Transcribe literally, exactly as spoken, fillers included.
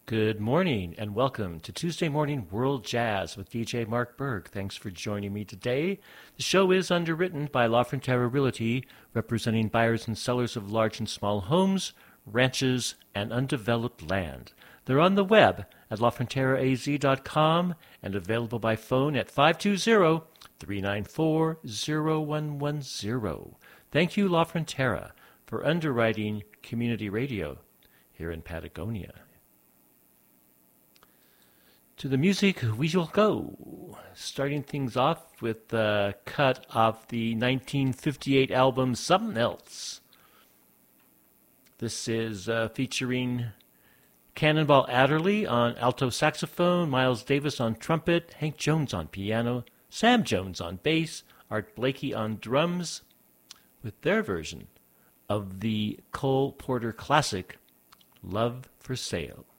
Good morning and welcome to Tuesday Morning World Jazz with D J Mark Berg. Thanks for joining me today. The show is underwritten by La Frontera Realty, representing buyers and sellers of large and small homes, ranches, and undeveloped land. They're on the web at la frontera a z dot com and available by phone at five two zero, three nine four, zero one one zero. Thank you, La Frontera, for underwriting community radio here in Patagonia. To the music we will go, starting things off with the cut of the nineteen fifty-eight album Something Else. This is uh, featuring Cannonball Adderley on alto saxophone, Miles Davis on trumpet, Hank Jones on piano, Sam Jones on bass, Art Blakey on drums, with their version of the Cole Porter classic, Love for Sale.